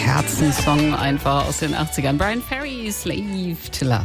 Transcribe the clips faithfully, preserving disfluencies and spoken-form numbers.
Herzenssong einfach aus den achtzigern. Bryan Ferry, Slave to Love.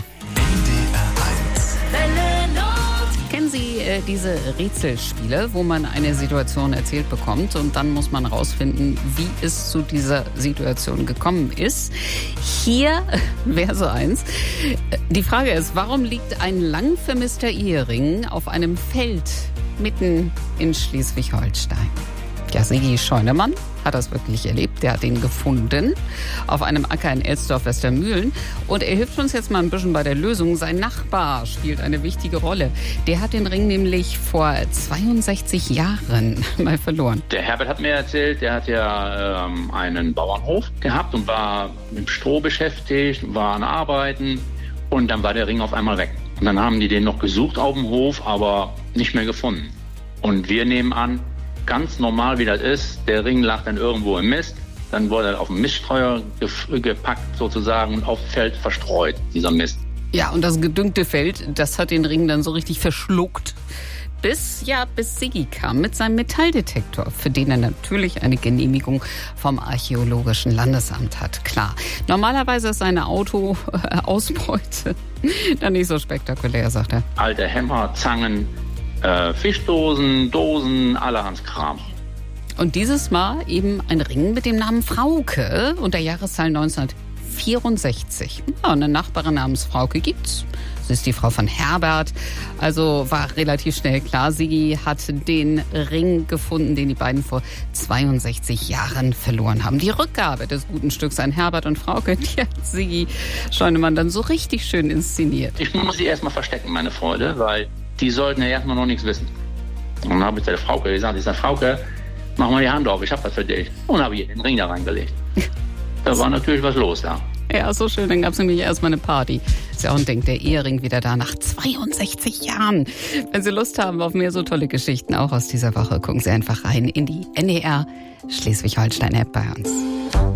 Kennen Sie äh, diese Rätselspiele, wo man eine Situation erzählt bekommt und dann muss man rausfinden, wie es zu dieser Situation gekommen ist? Hier wäre so eins. Die Frage ist, warum liegt ein lang vermisster Ehering auf einem Feld mitten in Schleswig-Holstein? Ja, Sigi Scheunemann hat das wirklich erlebt. Der hat ihn gefunden auf einem Acker in Elsdorf-Westermühlen. Und er hilft uns jetzt mal ein bisschen bei der Lösung. Sein Nachbar spielt eine wichtige Rolle. Der hat den Ring nämlich vor zweiundsechzig Jahren mal verloren. Der Herbert hat mir erzählt, der hat ja ähm, einen Bauernhof gehabt und war mit Stroh beschäftigt, war an Arbeiten. Und dann war der Ring auf einmal weg. Und dann haben die den noch gesucht auf dem Hof, aber nicht mehr gefunden. Und wir nehmen an, ganz normal wie das ist, der Ring lag dann irgendwo im Mist, dann wurde er auf den Miststreuer gepackt sozusagen und auf Feld verstreut, dieser Mist. Ja, und das gedüngte Feld, das hat den Ring dann so richtig verschluckt. Bis, ja, bis Sigi kam mit seinem Metalldetektor, für den er natürlich eine Genehmigung vom Archäologischen Landesamt hat. Klar, normalerweise ist seine Autoausbeute dann nicht so spektakulär, sagt er. Alte Hämmer, Zangen, Äh, Fischdosen, Dosen, allerhand Kram. Und dieses Mal eben ein Ring mit dem Namen Frauke und der Jahreszahl neunzehnhundertvierundsechzig. Ja, eine Nachbarin namens Frauke gibt's. Sie ist die Frau von Herbert. Also war relativ schnell klar, Sigi hat den Ring gefunden, den die beiden vor zweiundsechzig Jahren verloren haben. Die Rückgabe des guten Stücks an Herbert und Frauke, die hat Sigi Scheunemann dann so richtig schön inszeniert. Ich muss sie erstmal verstecken, meine Freunde, weil die sollten ja erstmal noch nichts wissen. Und dann habe ich der Frauke gesagt, ich sage, Frauke, mach mal die Hand auf, ich habe was für dich. Und habe ihr den Ring da reingelegt. Da war natürlich was los da. Ja, so schön, dann gab es nämlich erstmal eine Party. Ist ja auch ein Ding, der Ehering wieder da nach zweiundsechzig Jahren. Wenn Sie Lust haben auf mehr so tolle Geschichten, auch aus dieser Woche, gucken Sie einfach rein in die N D R Schleswig-Holstein-App bei uns.